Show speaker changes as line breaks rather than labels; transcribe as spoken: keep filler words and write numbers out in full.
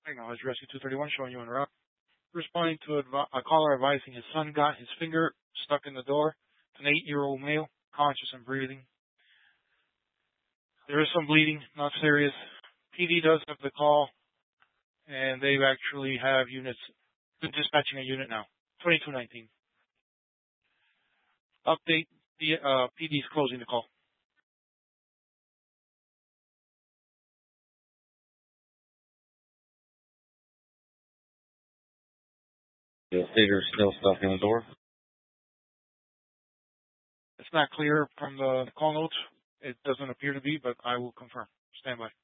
Acknowledge Rescue two thirty-one showing you en route. Responding to advi- a caller advising his son got his finger stuck in the door. It's an eight-year-old male, conscious and breathing. There is some bleeding, not serious. P D does have the call, and they actually have units, they're dispatching a unit now. twenty-two nineteen. Update, the uh, P D is closing the call.
The theater still stuck in the door.
It's not clear from the call notes. It doesn't appear to be, but I will confirm. Stand by.